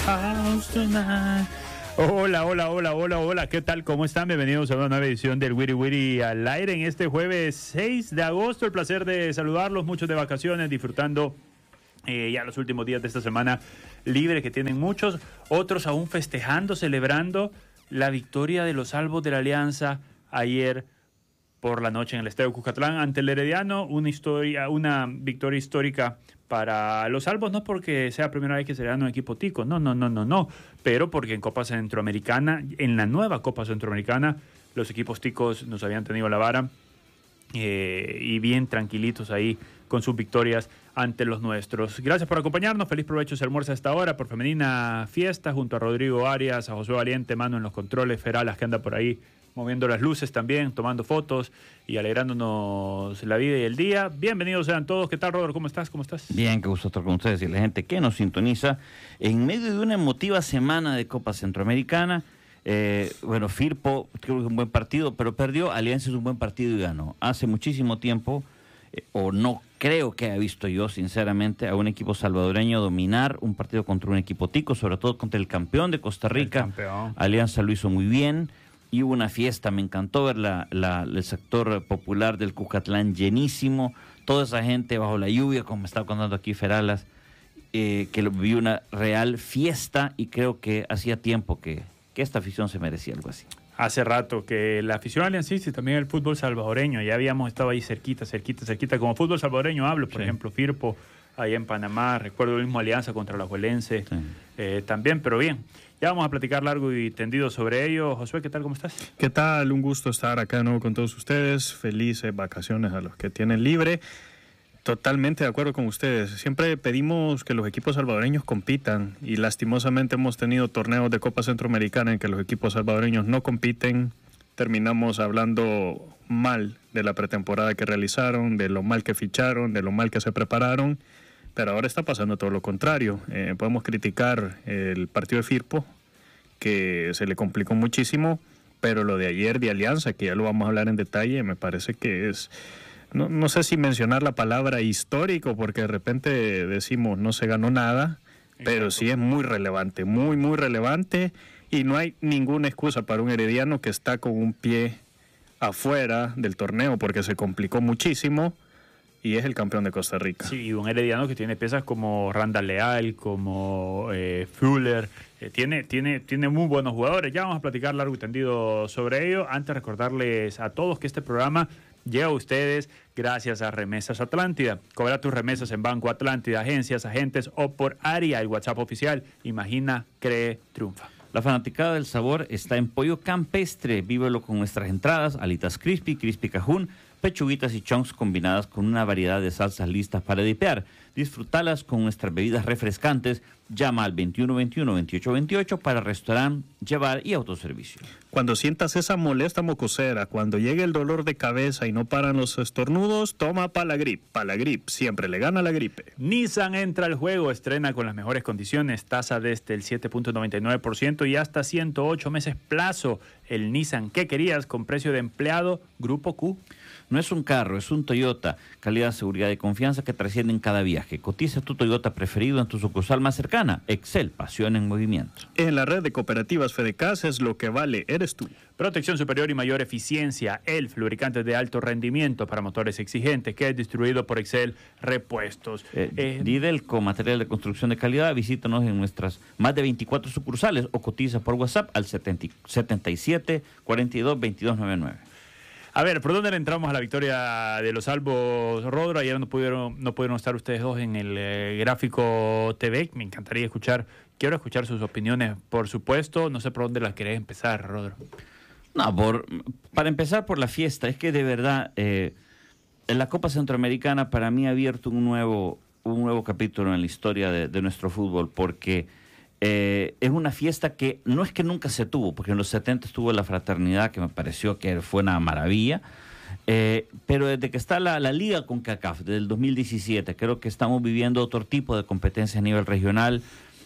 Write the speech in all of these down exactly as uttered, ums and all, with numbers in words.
house tonight. Hola, hola, hola, hola, hola, ¿qué tal? ¿Cómo están? Bienvenidos a una nueva edición del Wiri Wiri al aire en este jueves seis de agosto. El placer de saludarlos, muchos de vacaciones, disfrutando eh, ya los últimos días de esta semana libre que tienen muchos, otros aún festejando, celebrando la victoria de los Salvos de la Alianza ayer por la noche en el Estadio Cuscatlán ante el Herediano, una historia, una victoria histórica para los Salvos, no porque sea la primera vez que se le dan un equipo tico, no, no, no, no, no, pero porque en Copa Centroamericana, en la nueva Copa Centroamericana, los equipos ticos nos habían tenido la vara eh, y bien tranquilitos ahí con sus victorias ante los nuestros. Gracias por acompañarnos, feliz provecho se almuerza a esta hora por Femenina Fiesta, junto a Rodrigo Arias, a Josué Valiente, mano en los controles, Feralas que anda por ahí moviendo las luces también, tomando fotos y alegrándonos la vida y el día. Bienvenidos sean todos. ¿Qué tal, Rodrigo? ¿Cómo estás? ¿Cómo estás? Bien, qué gusto estar con ustedes y la gente que nos sintoniza en medio de una emotiva semana de Copa Centroamericana. Eh, bueno, Firpo creo que es un buen partido, pero perdió. Alianza es un buen partido y ganó. Hace muchísimo tiempo, eh, o no creo que haya visto yo, sinceramente, a un equipo salvadoreño dominar un partido contra un equipo tico, sobre todo contra el campeón de Costa Rica. Alianza lo hizo muy bien. Y hubo una fiesta, me encantó ver la, la, el sector popular del Cuscatlán llenísimo, toda esa gente bajo la lluvia, como me estaba contando aquí Feralas, eh, que vivió una real fiesta y creo que hacía tiempo que, que esta afición se merecía algo así. Hace rato que la afición aliancista y también el fútbol salvadoreño, ya habíamos estado ahí cerquita, cerquita, cerquita, como fútbol salvadoreño hablo, por sí. ejemplo, Firpo, allá en Panamá, recuerdo el mismo Alianza contra la Juelense, sí. eh, también, pero bien. Ya vamos a platicar largo y tendido sobre ello. Josué, ¿qué tal? ¿Cómo estás? ¿Qué tal? Un gusto estar acá de nuevo con todos ustedes. Felices vacaciones a los que tienen libre. Totalmente de acuerdo con ustedes. Siempre pedimos que los equipos salvadoreños compitan y lastimosamente hemos tenido torneos de Copa Centroamericana en que los equipos salvadoreños no compiten. Terminamos hablando mal de la pretemporada que realizaron, de lo mal que ficharon, de lo mal que se prepararon. Pero ahora está pasando todo lo contrario. Eh, podemos criticar el partido de Firpo, que se le complicó muchísimo, pero lo de ayer de Alianza, que ya lo vamos a hablar en detalle, me parece que es, no, no sé si mencionar la palabra histórico, porque de repente decimos no se ganó nada, pero sí es muy relevante, muy, muy relevante, y no hay ninguna excusa para un herediano que está con un pie afuera del torneo, porque se complicó muchísimo, y es el campeón de Costa Rica. Sí, y un herediano que tiene piezas como Randall Leal, como eh, Fuller, eh, tiene, tiene, tiene muy buenos jugadores. Ya vamos a platicar largo y tendido sobre ello. Antes recordarles a todos que este programa llega a ustedes gracias a Remesas Atlántida. Cobra tus remesas en Banco Atlántida, agencias, agentes o por área. El WhatsApp oficial, imagina, cree, triunfa. La fanaticada del sabor está en Pollo Campestre. Vívelo con nuestras entradas, alitas crispy, crispy cajún, pechuguitas y chunks combinadas con una variedad de salsas listas para dipear. Disfrútalas con nuestras bebidas refrescantes. Llama al veintiuno veintiuno veintiocho veintiocho para restaurante, llevar y autoservicio. Cuando sientas esa molesta mocosera, cuando llegue el dolor de cabeza y no paran los estornudos, toma Palagrip. Palagrip siempre le gana la gripe. Nissan entra al juego, estrena con las mejores condiciones, tasa desde el siete punto noventa y nueve por ciento y hasta ciento ocho meses plazo. El Nissan que querías con precio de empleado, Grupo Q. No es un carro, es un Toyota. Calidad, seguridad y confianza que trascienden cada viaje. Cotiza tu Toyota preferido en tu sucursal más cercana. Excel, pasión en movimiento. En la red de cooperativas Fedecas es lo que vale, eres tú. Protección superior y mayor eficiencia. E L F, lubricantes de alto rendimiento para motores exigentes, que es distribuido por Excel Repuestos. Eh, eh, Didelco, material de construcción de calidad. Visítanos en nuestras más de veinticuatro sucursales o cotiza por WhatsApp al setenta y siete cuarenta y dos veintidós noventa y nueve. A ver, ¿por dónde le entramos a la victoria de los Salvos, Rodro? Ayer no pudieron, no pudieron estar ustedes dos en el eh, Gráfico T V. Me encantaría escuchar, quiero escuchar sus opiniones, por supuesto. No sé por dónde las querés empezar, Rodro. No, por, para empezar por la fiesta. Es que de verdad, eh, en la Copa Centroamericana para mí ha abierto un nuevo, un nuevo capítulo en la historia de, de nuestro fútbol, porque Eh, es una fiesta que no es que nunca se tuvo, porque en los setenta estuvo la fraternidad, que me pareció que fue una maravilla, eh, pero desde que está la, la Liga CONCACAF, desde el dos mil diecisiete, creo que estamos viviendo otro tipo de competencia a nivel regional,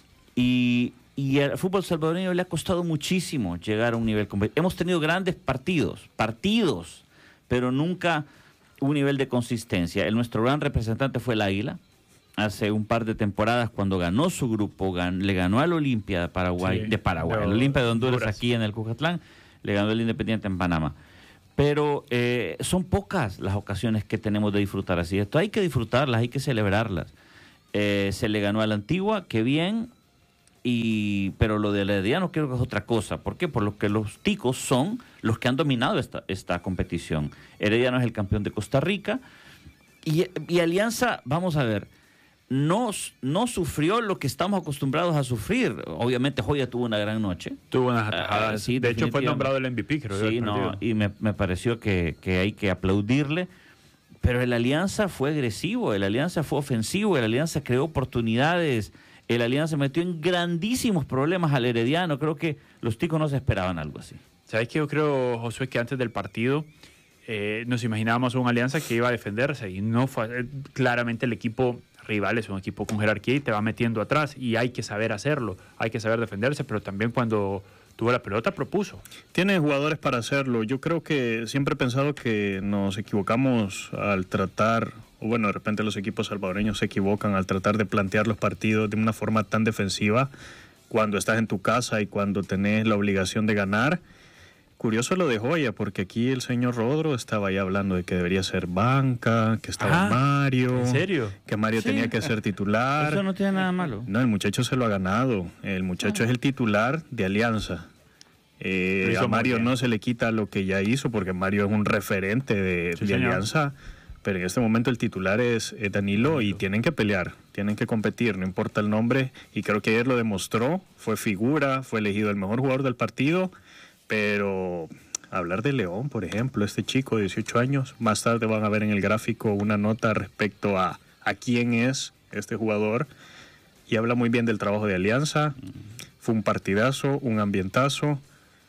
y, y al fútbol salvadoreño le ha costado muchísimo llegar a un nivel competitivo. Hemos tenido grandes partidos, partidos, pero nunca un nivel de consistencia. El, nuestro gran representante fue el Águila, hace un par de temporadas cuando ganó su grupo, gan, le ganó al Olimpia de Paraguay, sí, de Paraguay, el Olimpia de Honduras, Honduras aquí en el Cuscatlán, le ganó el Independiente en Panamá. Pero eh, son pocas las ocasiones que tenemos de disfrutar así. Esto hay que disfrutarlas, hay que celebrarlas. Eh, se le ganó a la Antigua, qué bien, y, pero lo de Herediano creo que es otra cosa. ¿Por qué? Por lo que los ticos son los que han dominado esta, esta competición. Herediano es el campeón de Costa Rica, y, y Alianza, vamos a ver, no, no sufrió lo que estamos acostumbrados a sufrir. Obviamente Joya tuvo una gran noche. Tuvo unas atajadas. Uh, sí, de hecho fue nombrado el M V P, creo. Sí, no, y me, me pareció que, que hay que aplaudirle. Pero el Alianza fue agresivo, el Alianza fue ofensivo, el Alianza creó oportunidades, el Alianza metió en grandísimos problemas al Herediano. Creo que los ticos no se esperaban algo así. ¿Sabes qué? Yo creo, Josué, que antes del partido eh, nos imaginábamos una Alianza que iba a defenderse y no fue. Claramente el equipo rival es un equipo con jerarquía y te va metiendo atrás y hay que saber hacerlo, hay que saber defenderse, pero también cuando tuvo la pelota propuso. Tiene jugadores para hacerlo. Yo creo que siempre he pensado que nos equivocamos al tratar, o bueno, de repente los equipos salvadoreños se equivocan al tratar de plantear los partidos de una forma tan defensiva cuando estás en tu casa y cuando tenés la obligación de ganar. Curioso lo de Joya, porque aquí el señor Rodro estaba ya hablando de que debería ser banca, que estaba ah, Mario. ¿En serio? Que Mario sí. tenía que ser titular. Eso no tiene nada malo. No, el muchacho se lo ha ganado. El muchacho ah. es el titular de Alianza. Eh, a Mario no se le quita lo que ya hizo, porque Mario es un referente de, sí, de Alianza. Pero en este momento el titular es eh, Danilo, Danilo y tienen que pelear, tienen que competir, no importa el nombre. Y creo que ayer lo demostró. Fue figura, fue elegido el mejor jugador del partido. Pero hablar de León, por ejemplo, este chico de dieciocho años, más tarde van a ver en el gráfico una nota respecto a, a quién es este jugador, y habla muy bien del trabajo de Alianza. Fue un partidazo, un ambientazo,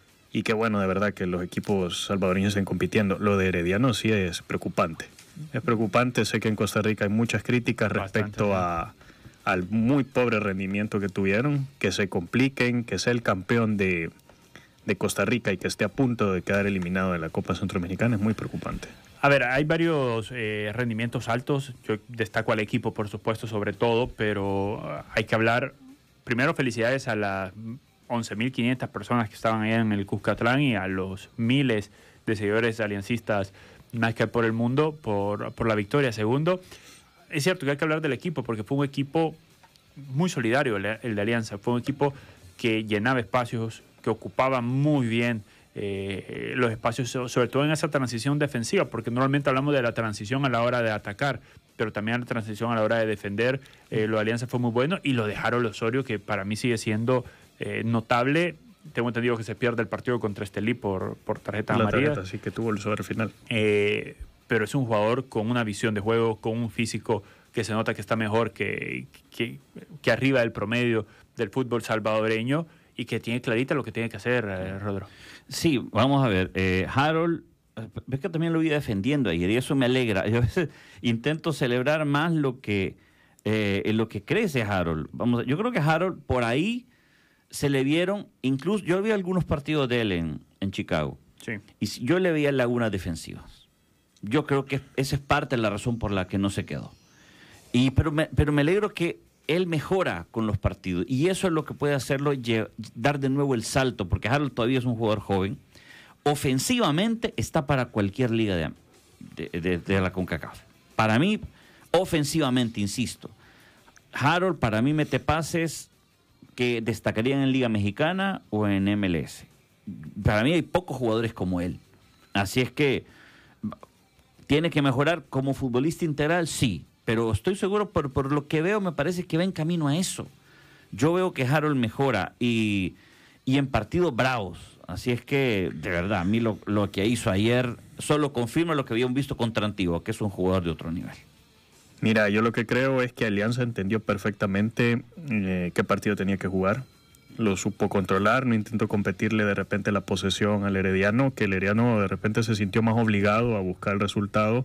y qué bueno de verdad que los equipos salvadoreños estén compitiendo. Lo de Herediano sí es preocupante. Es preocupante, sé que en Costa Rica hay muchas críticas respecto a, al muy pobre rendimiento que tuvieron, que se compliquen, que sea el campeón de... de Costa Rica y que esté a punto de quedar eliminado de la Copa Centroamericana es muy preocupante. A ver, hay varios eh, rendimientos altos. Yo destaco al equipo, por supuesto, sobre todo, pero uh, hay que hablar. Primero, felicidades a las once mil quinientas personas que estaban allá en el Cuscatlán y a los miles de seguidores aliancistas más que por el mundo por, por la victoria. Segundo, es cierto que hay que hablar del equipo porque fue un equipo muy solidario el, el de Alianza. Fue un equipo que llenaba espacios, que ocupaba muy bien eh, los espacios, sobre todo en esa transición defensiva, porque normalmente hablamos de la transición a la hora de atacar, pero también la transición a la hora de defender. Eh, lo de Alianza fue muy bueno, y lo de Harold Osorio, que para mí sigue siendo eh, notable. Tengo entendido que se pierde el partido contra Estelí por, por tarjeta la amarilla. Tarjeta, sí, que tuvo el sobre final. Eh, pero es un jugador con una visión de juego, con un físico que se nota que está mejor que, que, que arriba del promedio del fútbol salvadoreño, y que tiene clarita lo que tiene que hacer, eh, Rodro. Sí, vamos a ver. Eh, Harold, ves que también lo vi defendiendo ayer, y eso me alegra. Yo a veces intento celebrar más lo que, eh, en lo que crece Harold. Vamos, yo creo que Harold por ahí se le vieron, incluso yo vi algunos partidos de él en, en Chicago, sí, y yo le veía lagunas defensivas. Yo creo que esa es parte de la razón por la que no se quedó. Y, pero, me, pero me alegro que él mejora con los partidos, y eso es lo que puede hacerlo, dar de nuevo el salto, porque Harold todavía es un jugador joven. Ofensivamente está para cualquier liga de, de, de, de la CONCACAF. Para mí, ofensivamente, insisto, Harold para mí mete pases que destacarían en Liga Mexicana o en M L S. Para mí hay pocos jugadores como él. Así es que tiene que mejorar como futbolista integral, sí. Pero estoy seguro, por, por lo que veo, me parece que va en camino a eso. Yo veo que Harold mejora y, y en partidos bravos. Así es que, de verdad, a mí lo, lo que hizo ayer solo confirma lo que habíamos visto contra Antigua, que es un jugador de otro nivel. Mira, yo lo que creo es que Alianza entendió perfectamente eh, qué partido tenía que jugar. Lo supo controlar, no intentó competirle de repente la posesión al Herediano, que el Herediano de repente se sintió más obligado a buscar el resultado.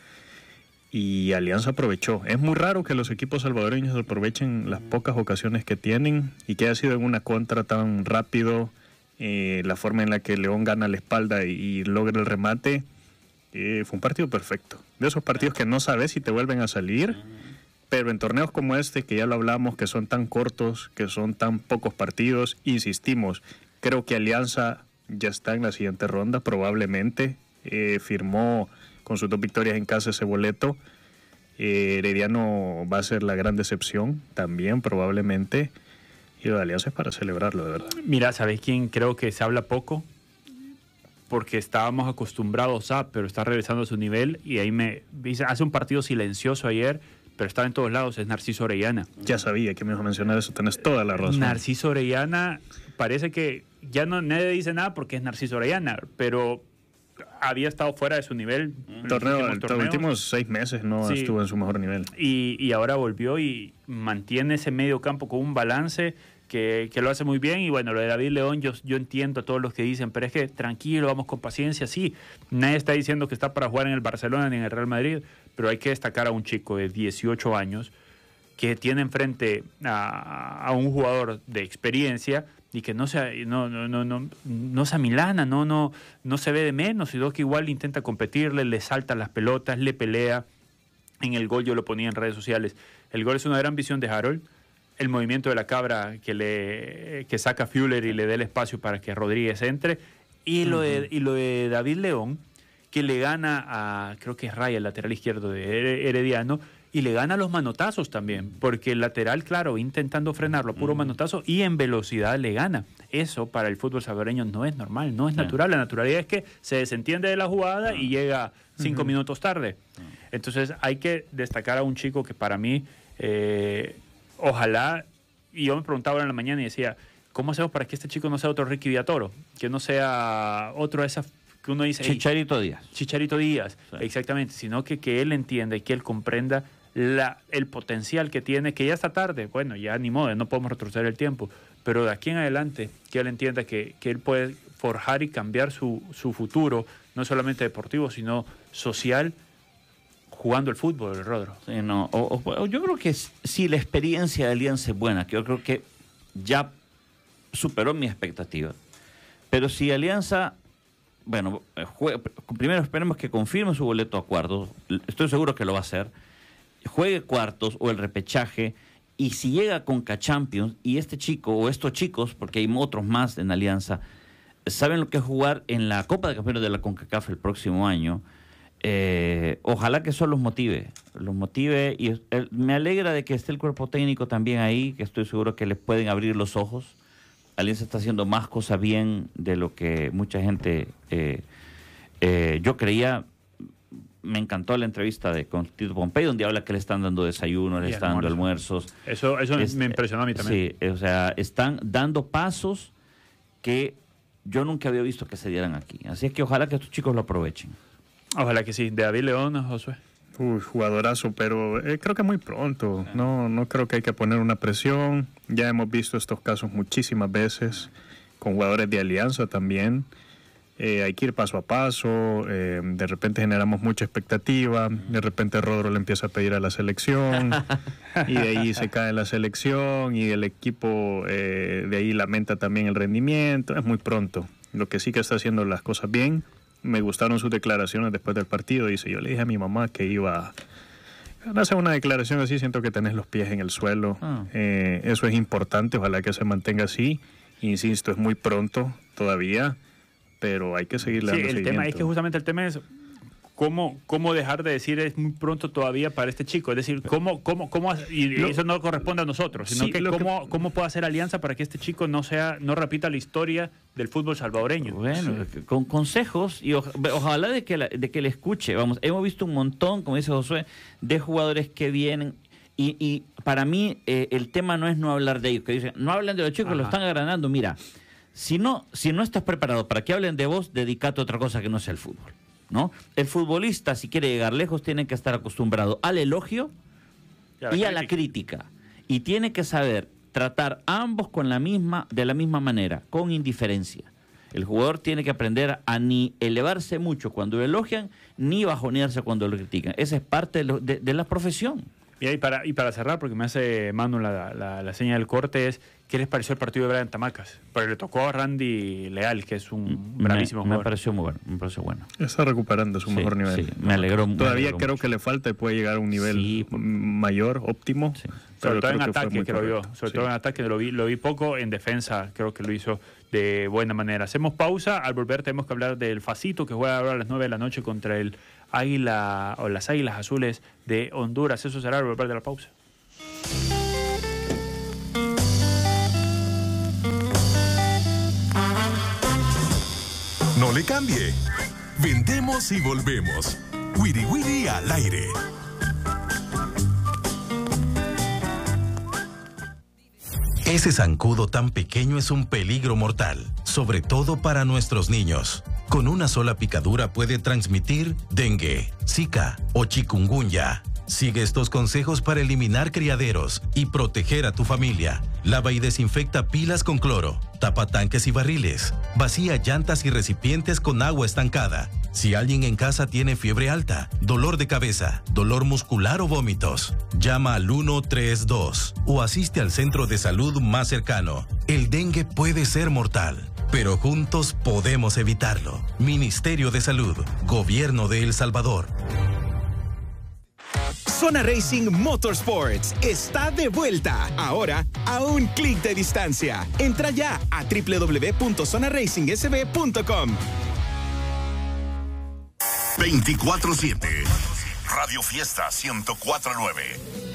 Y Alianza aprovechó. Es muy raro que los equipos salvadoreños aprovechen las pocas ocasiones que tienen y que haya sido en una contra tan rápido. Eh, la forma en la que León gana la espalda y, y logra el remate, eh, fue un partido perfecto. De esos partidos que no sabes si te vuelven a salir, Pero en torneos como este, que ya lo hablamos, que son tan cortos, que son tan pocos partidos, insistimos, creo que Alianza ya está en la siguiente ronda, probablemente. Eh, firmó con sus dos victorias en casa ese boleto. Eh, Herediano va a ser la gran decepción también, probablemente. Y lo de Alianza es para celebrarlo, de verdad. Mira, ¿sabéis quién creo que se habla poco? Porque estábamos acostumbrados a, pero está regresando a su nivel. Y ahí me hace un partido silencioso ayer, pero estaba en todos lados, es Narciso Orellana. Ya sabía que me ibas a mencionar eso, tenés toda la razón. Narciso Orellana, parece que ya no nadie dice nada porque es Narciso Orellana, pero había estado fuera de su nivel. Mm. Torneo, los últimos seis meses no sí. estuvo en su mejor nivel. Y, y ahora volvió y mantiene ese medio campo con un balance que, que lo hace muy bien. Y bueno, lo de David León, yo, yo entiendo a todos los que dicen, pero es que tranquilo, vamos con paciencia. Sí, nadie está diciendo que está para jugar en el Barcelona ni en el Real Madrid, pero hay que destacar a un chico de dieciocho años que tiene enfrente a, a un jugador de experiencia y que no se, no, no, no, no, no se amilana, no, no, no se ve de menos, sino que igual intenta competirle, le salta las pelotas, le pelea. En el gol yo lo ponía en redes sociales. El gol es una gran visión de Harold. El movimiento de la cabra que le que saca Fuller y le dé el espacio para que Rodríguez entre. Y lo, uh-huh. de, y lo de David León, que le gana a, creo que es Raya, el lateral izquierdo de Herediano, y le gana los manotazos también, porque el lateral, claro, intentando frenarlo, puro uh-huh. manotazo, y en velocidad le gana. Eso para el fútbol salvadoreño no es normal, no es yeah. natural. La naturalidad es que se desentiende de la jugada uh-huh. y llega cinco uh-huh. minutos tarde. Uh-huh. Entonces hay que destacar a un chico que para mí, eh, ojalá, y yo me preguntaba en la mañana y decía, ¿cómo hacemos para que este chico no sea otro Ricky Villatoro? Que no sea otro de esas que uno dice... Chicharito Díaz. Chicharito Díaz, sí. Exactamente, sino que, que él entienda y que él comprenda la, el potencial que tiene, que ya está tarde, bueno, ya ni modo, no podemos retroceder el tiempo, pero de aquí en adelante, que él entienda que, que él puede forjar y cambiar su, su futuro, no solamente deportivo, sino social, jugando el fútbol, el Rodro. Sí, no, o, o, yo creo que si la experiencia de Alianza es buena, que yo creo que ya superó mi expectativa, pero si Alianza... Bueno, juegue, primero esperemos que confirme su boleto a cuartos. Estoy seguro que lo va a hacer. Juegue cuartos o el repechaje. Y si llega con Conca Champions y este chico o estos chicos, porque hay otros más en Alianza, saben lo que es jugar en la Copa de Campeones de la CONCACAF el próximo año, eh, ojalá que eso los motive. Los motive y eh, me alegra de que esté el cuerpo técnico también ahí, que estoy seguro que les pueden abrir los ojos. Alianza está haciendo más cosas bien de lo que mucha gente... Eh, eh, yo creía... Me encantó la entrevista de con Tito Pompey, donde habla que le están dando desayunos, le están dando almuerzos. Eso, eso es, me impresionó a mí también. Sí, o sea, están dando pasos que yo nunca había visto que se dieran aquí. Así es que ojalá que estos chicos lo aprovechen. Ojalá que sí. De David León, Josué. Uy, jugadorazo, pero eh, creo que muy pronto. No, no creo que hay que poner una presión. Ya hemos visto estos casos muchísimas veces con jugadores de Alianza también. Eh, hay que ir paso a paso. Eh, de repente generamos mucha expectativa. De repente Rodro le empieza a pedir a la selección y de ahí se cae la selección y el equipo eh, de ahí lamenta también el rendimiento. Es muy pronto. Lo que sí que está haciendo las cosas bien. Me gustaron sus declaraciones después del partido. Dice, yo le dije a mi mamá que iba a hacer una declaración así, siento que tenés los pies en el suelo. Ah. Eh, eso es importante, ojalá que se mantenga así. Insisto, es muy pronto todavía, pero hay que seguirle sí, dando el seguimiento. Tema, es que justamente el tema es cómo, cómo dejar de decir es muy pronto todavía para este chico. Es decir, cómo, cómo, cómo y lo, eso no corresponde a nosotros, sino sí, que, cómo, que cómo puede hacer Alianza para que este chico no sea, no repita la historia del fútbol salvadoreño. Bueno, sí. Con consejos y o, ojalá de que, la, de que le escuche. Vamos, hemos visto un montón, como dice Josué, de jugadores que vienen y, y para mí eh, el tema no es no hablar de ellos, que dicen, no hablan de los chicos, Ajá. lo están agranando. Mira, si no, si no estás preparado para que hablen de vos, dedicate a otra cosa que no sea el fútbol, ¿no? El futbolista, si quiere llegar lejos, tiene que estar acostumbrado al elogio y a la, y a la crítica. Y tiene que saber tratar ambos con la misma, de la misma manera, con indiferencia. El jugador tiene que aprender a ni elevarse mucho cuando lo elogian, ni bajonearse cuando lo critican. Esa es parte de, lo, de, de la profesión. Mira, y para, y para cerrar, porque me hace Manu la, la, la seña del corte, es ¿qué les pareció el partido de Brian Tamacas? Pero le tocó a Randy Leal, que es un bravísimo me, me jugador. pareció muy bueno, me pareció bueno. Está recuperando su Sí, mejor nivel. sí, me alegró. me Todavía alegró creo mucho. que le falta y puede llegar a un nivel Sí. mayor, óptimo. Sí. Sobre pero todo en creo que fue ataque, muy creo yo. correcto. Sobre Sí. todo en ataque lo vi, lo vi poco. En defensa creo que lo hizo de buena manera. Hacemos pausa. Al volver tenemos que hablar del Facito, que juega ahora a las nueve de la noche contra el Águila o las Águilas Azules de Honduras. Eso será al volver de la pausa. No le cambie. Vendemos y volvemos. Wiri Wiri al aire. Ese zancudo tan pequeño es un peligro mortal, sobre todo para nuestros niños. Con una sola picadura puede transmitir dengue, zika o chikungunya. Sigue estos consejos para eliminar criaderos y proteger a tu familia. Lava y desinfecta pilas con cloro. Tapa tanques y barriles. Vacía llantas y recipientes con agua estancada. Si alguien en casa tiene fiebre alta, dolor de cabeza, dolor muscular o vómitos, llama al uno tres dos o asiste al centro de salud más cercano. El dengue puede ser mortal, pero juntos podemos evitarlo. Ministerio de Salud, Gobierno de El Salvador. Zona Racing Motorsports está de vuelta, ahora a un clic de distancia. Entra ya a doble u doble u doble u punto zona racing s b punto com. veinticuatro siete Radio Fiesta ciento cuatro punto nueve.